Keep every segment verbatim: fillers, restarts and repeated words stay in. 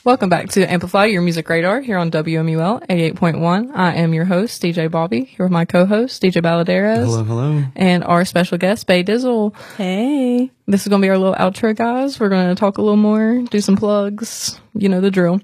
Welcome back to Amplify Your Music Radar here on W M U L eighty-eight point one. I am your host, D J Bobby, here with my co-host, D J Baladeras. Hello, hello. And our special guest, Bay Dizzle. Hey. This is going to be our little outro, guys. We're going to talk a little more, do some plugs. You know the drill.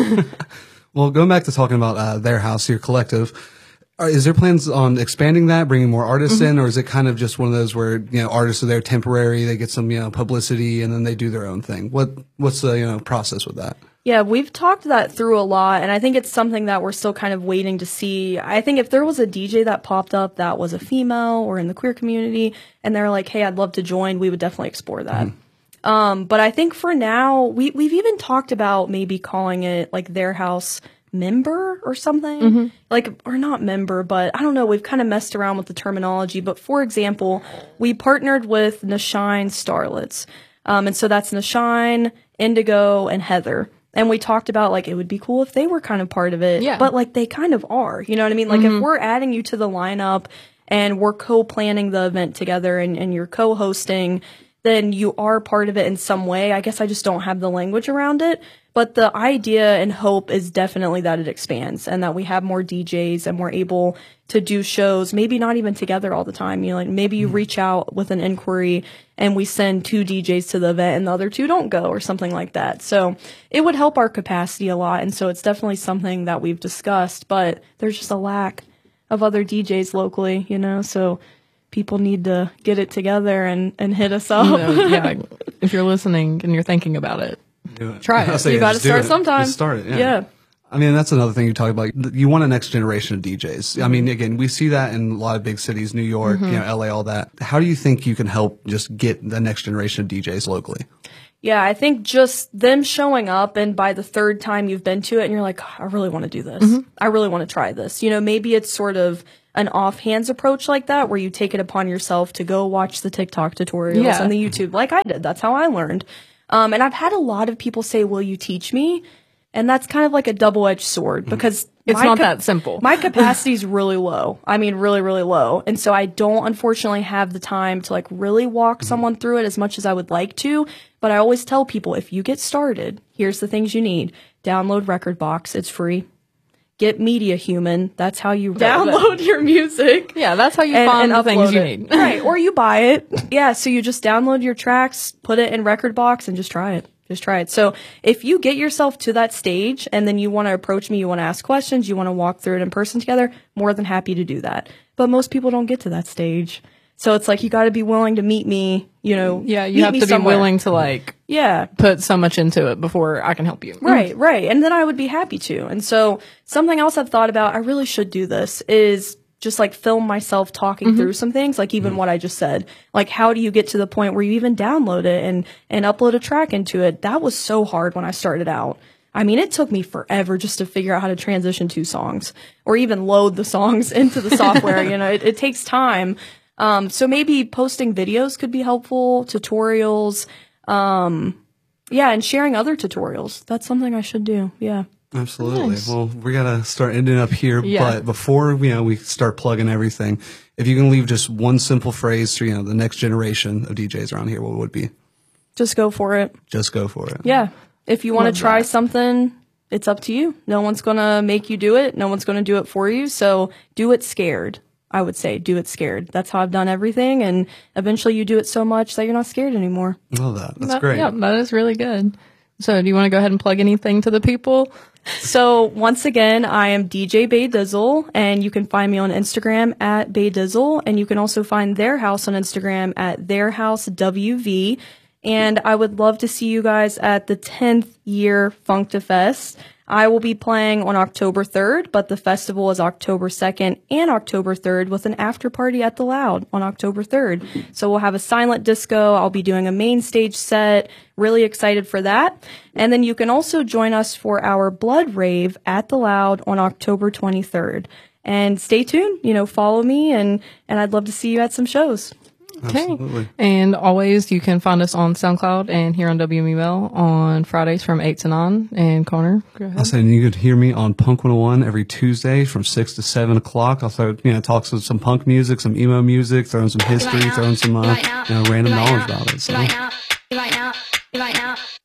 Well, going back to talking about uh, Their House, your collective, are, is there plans on expanding that, bringing more artists mm-hmm. in, or is it kind of just one of those where, you know, artists are there temporary, they get some, you know, publicity, and then they do their own thing? What What's the, you know, process with that? Yeah, we've talked that through a lot, and I think it's something that we're still kind of waiting to see. I think if there was a D J that popped up that was a female or in the queer community, and they're like, hey, I'd love to join, we would definitely explore that. Mm-hmm. Um, but I think for now, we, we've even talked about maybe calling it like Their House Member or something. Mm-hmm. Like, or not member, but I don't know, we've kind of messed around with the terminology. But for example, we partnered with Nashine Starlets. Um, and so that's Nashine, Indigo, and Heather. And we talked about, like, it would be cool if they were kind of part of it. Yeah. But, like, they kind of are. You know what I mean? Like, mm-hmm. if we're adding you to the lineup and we're co-planning the event together and, and you're co-hosting, then you are part of it in some way. I guess I just don't have the language around it. But the idea and hope is definitely that it expands and that we have more D Js and we're able to do shows, maybe not even together all the time. You know, like maybe you reach out with an inquiry and we send two D Js to the event and the other two don't go or something like that. So it would help our capacity a lot. And so it's definitely something that we've discussed, but there's just a lack of other D Js locally, you know, so people need to get it together and, and hit us up. You know, yeah, if you're listening and you're thinking about it, try it. Say, you yeah, got to start sometime. Just start it, yeah. yeah. I mean, that's another thing you talk about. You want a next generation of D Js. Mm-hmm. I mean, again, we see that in a lot of big cities, New York, mm-hmm. you know, L A, all that. How do you think you can help just get the next generation of D Js locally? Yeah, I think just them showing up and by the third time you've been to it and you're like, I really want to do this. Mm-hmm. I really want to try this. You know, maybe it's sort of an offhands approach like that where you take it upon yourself to go watch the TikTok tutorials yeah. and the YouTube like I did. That's how I learned. Um, and I've had a lot of people say, will you teach me? And that's kind of like a double-edged sword because it's not that simple. My capacity is really low. I mean, really, really low. And so I don't unfortunately have the time to like really walk someone through it as much as I would like to. But I always tell people, if you get started, here's the things you need. Download rekordbox. It's free. Get Media Human. That's how you download your music. Yeah, that's how you and, find and the things you it. need. Right, or you buy it. Yeah, so you just download your tracks, put it in rekordbox, and just try it. Just try it. So if you get yourself to that stage and then you want to approach me, you want to ask questions, you want to walk through it in person together, more than happy to do that. But most people don't get to that stage. So it's like you got to be willing to meet me, you know. Yeah, you have to somewhere. be willing to like yeah, put so much into it before I can help you. Right, right. And then I would be happy to. And so something else I've thought about, I really should do this, is just like film myself talking mm-hmm. through some things, like even mm-hmm. what I just said. Like, how do you get to the point where you even download it and, and upload a track into it? That was so hard when I started out. I mean, it took me forever just to figure out how to transition two songs or even load the songs into the software. You know, it, it takes time. Um, so maybe posting videos could be helpful, tutorials, um, yeah, and sharing other tutorials. That's something I should do. Yeah. Absolutely. Nice. Well, we gotta start ending up here, yeah. but before you know we start plugging everything, if you can leave just one simple phrase to you know the next generation of D Js around here, what would it be? Just go for it. Just go for it. Yeah. If you want to try that. something, it's up to you. No one's gonna make you do it. No one's gonna do it for you. So do it scared. I would say do it scared. That's how I've done everything, and eventually you do it so much that you're not scared anymore. Love that. That's that, great. Yeah, that is really good. So do you want to go ahead and plug anything to the people? So once again, I am D J Bay Dizzle, and you can find me on Instagram at Bay Dizzle, and you can also find Their House on Instagram at Their House W V. And I would love to see you guys at the tenth year Funkdafest. I will be playing on October third, but the festival is October second and October third with an after party at the Loud on October third. So we'll have a silent disco. I'll be doing a main stage set. Really excited for that. And then you can also join us for our Blood Rave at the Loud on October twenty-third. And stay tuned, you know, follow me, and, and I'd love to see you at some shows. Okay. Absolutely. And always, you can find us on SoundCloud and here on W M U L on Fridays from eight to nine. And Connor, go ahead. I said you could hear me on Punk one oh one every Tuesday from six to seven o'clock. I'll throw, you know, talk some, some punk music, some emo music, throwing some history, throwing some, uh, you know, random knowledge about it. So.